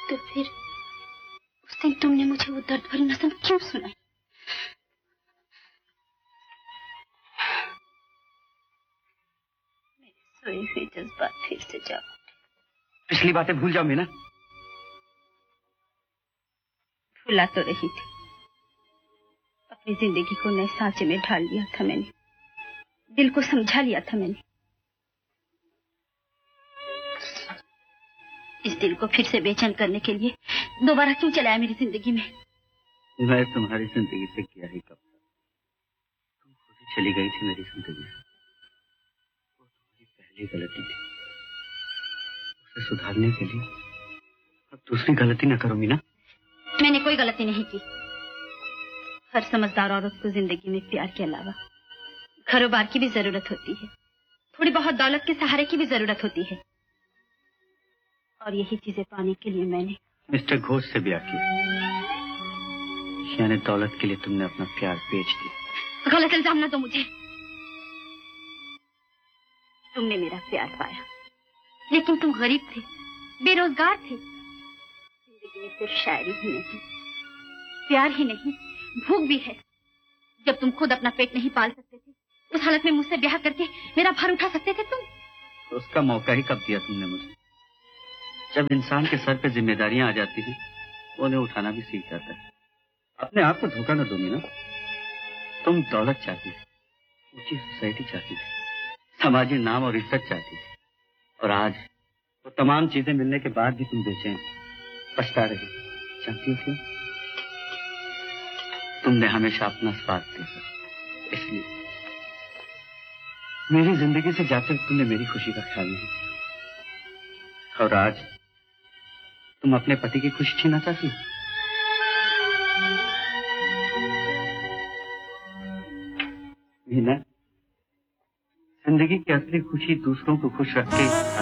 तो फिर उस दिन तुमने मुझे वो दर्द भरी नज़म क्यों सुनाई? मेरे सोए हुए जज्बात फिर से जाओ। पिछली बातें भूल जाओ मीना। भुला तो रही थी, अपनी जिंदगी को नए सांचे में ढाल लिया था मैंने, दिल को समझा लिया था मैंने। इस दिल को फिर से बेचैन करने के लिए दोबारा क्यों चलाया मेरी जिंदगी में? मैं तुम्हारी जिंदगी से क्या ही कब था, तुम खुद ही चली गई थी मेरी जिंदगी से। वो तुम्हारी पहली गलती थी, उसे सुधारने के लिए अब दूसरी गलती ना करो मीना। मैंने कोई गलती नहीं की। हर समझदार औरत को जिंदगी में प्यार के अलावा घरोबार की भी जरूरत होती है, थोड़ी बहुत दौलत के सहारे की भी जरूरत होती है, और यही चीजें पाने के लिए मैंने मिस्टर घोष से ब्याह किया, यानी दौलत के लिए तुमने अपना प्यार बेच दिया। गलत इल्जाम ना दो मुझे। तुमने मेरा प्यार पाया, लेकिन तुम गरीब थे, बेरोजगार थे। जिंदगी में सिर्फ शायरी ही नहीं, प्यार ही नहीं, भूख भी है। जब तुम खुद अपना पेट नहीं पाल सकते थे, उस हालत में मुझसे ब्याह करके मेरा भार उठा सकते थे तुम? उसका मौका ही कब दिया तुमने मुझे? जब इंसान के सर पे जिम्मेदारियां आ जाती हैं, उन्हें उठाना भी सीख जाता है। अपने आप को धोखा न दो मीना। तुम दौलत चाहती थी, ऊंची सोसाइटी चाहती थी, समाजी नाम और इज्जत चाहती थी, और आज वो तमाम चीजें मिलने के बाद भी तुम बेचैन, पछता रही। जानती हो क्यों? तुमने हमेशा अपना स्वार्थ देखा, इसलिए मेरी जिंदगी से जाते हुए तुमने मेरी खुशी का ख्याल नहीं किया, और आज तुम अपने पति की खुशी छीनना चाहती हो। मीना, जिंदगी की असली खुशी दूसरों को खुश रख के